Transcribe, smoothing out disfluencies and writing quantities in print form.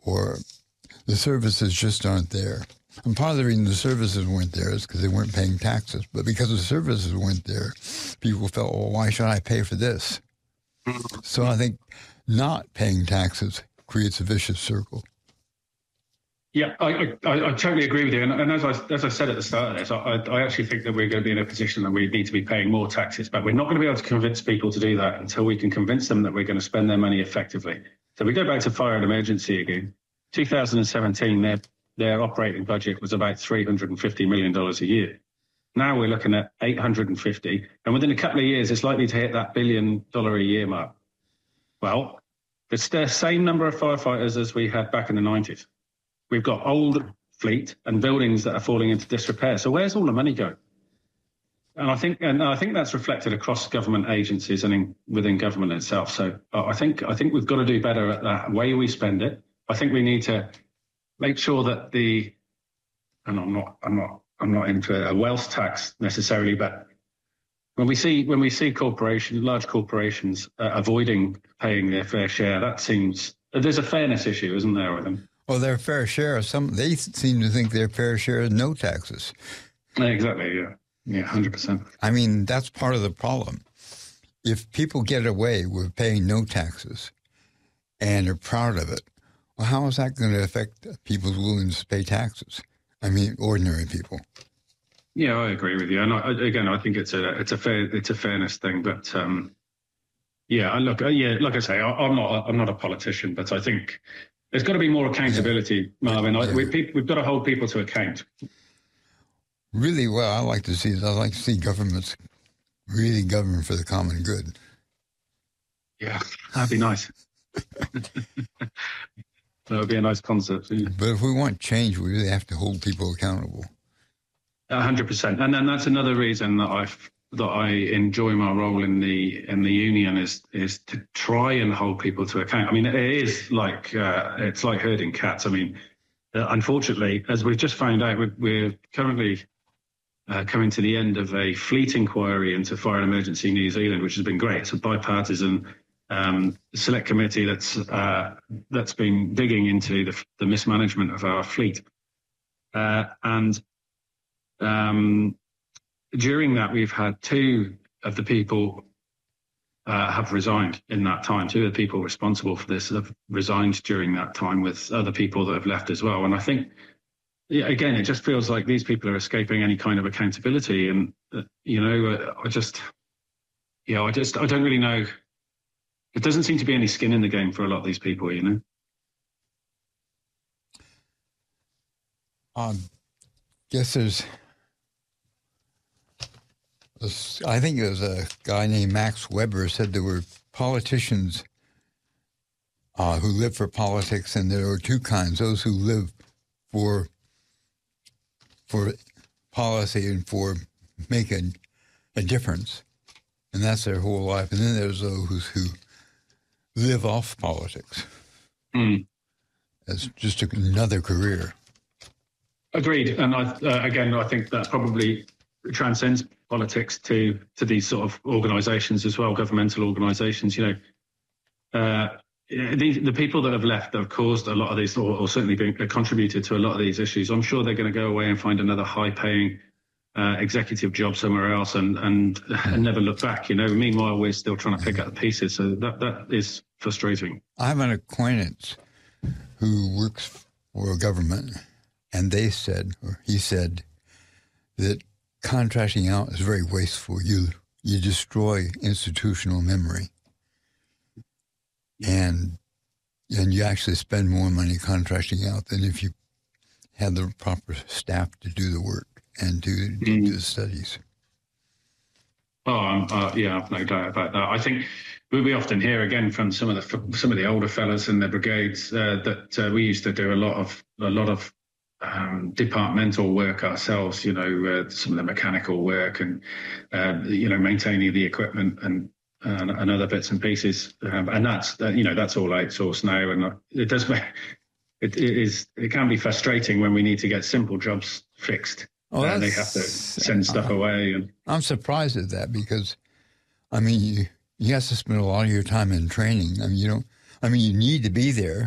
or the services just aren't there. And part of the reason the services weren't there is because they weren't paying taxes. But because the services weren't there, people felt, well, why should I pay for this? So I think not paying taxes creates a vicious circle. Yeah, I totally agree with you. And as I said at the start of this, I actually think that we're going to be in a position that we need to be paying more taxes, but we're not going to be able to convince people to do that until we can convince them that we're going to spend their money effectively. So we go back to fire and emergency again. 2017, their operating budget was about $350 million a year. Now we're looking at 850, and within a couple of years, it's likely to hit that $1 billion a year mark. Well, it's the same number of firefighters as we had back in the 90s. We've got old fleet and buildings that are falling into disrepair. So where's all the money going? And I think that's reflected across government agencies and within government itself. So I think we've got to do better at that way we spend it. I think we need to make sure that and I'm not into a wealth tax necessarily, but when we see large corporations avoiding paying their fair share, that seems there's a fairness issue, isn't there, with them? Well, their fair share, they seem to think their fair share is no taxes. Exactly, yeah, 100%. I mean, that's part of the problem. If people get away with paying no taxes and are proud of it, well, how is that going to affect people's willingness to pay taxes? I mean, ordinary people. Yeah, I agree with you. And I think it's a fairness thing. But like I say, I'm not a politician, but I think there's got to be more accountability, Marvin. We've got to hold people to account. Really, well, I like to see governments really govern for the common good. Yeah, that'd be nice. That would be a nice concept. Yeah. But if we want change, we really have to hold people accountable. 100%. And then that's another reason that I enjoy my role in the union is to try and hold people to account. I mean, it is like it's like herding cats. I mean, unfortunately, as we've just found out, we're currently coming to the end of a fleet inquiry into fire and emergency New Zealand, which has been great. It's a bipartisan select committee that's been digging into the mismanagement of our fleet, and during that we've had two of the people have resigned in that time. Two of the people responsible for this have resigned during that time, with other people that have left as well. And I think, again, it just feels like these people are escaping any kind of accountability. And I don't really know. There doesn't seem to be any skin in the game for a lot of these people, Guess I think there's a guy named Max Weber said there were politicians who live for politics, and there are two kinds: those who live for policy and for making a difference, and that's their whole life. And then there's those who live off politics as just another career. Agreed. And I think that probably transcends politics to these sort of organisations as well, governmental organisations. The people that have left that have caused a lot of these, or certainly contributed to a lot of these issues, I'm sure they're going to go away and find another high-paying executive job somewhere else and never look back. Meanwhile, we're still trying to pick up the pieces. So that is frustrating. I have an acquaintance who works for a government, and he said that contracting out is very wasteful. You destroy institutional memory, and you actually spend more money contracting out than if you had the proper staff to do the work and to do the studies. I've no doubt about that. I think we often hear again from some of the older fellas in the brigades that we used to do a lot of departmental work ourselves. Some of the mechanical work and maintaining the equipment and other bits and pieces. And that's all outsourced now, and it does make it can be frustrating when we need to get simple jobs fixed. They have to send stuff away. And I'm surprised at that because, you have to spend a lot of your time in training. You need to be there.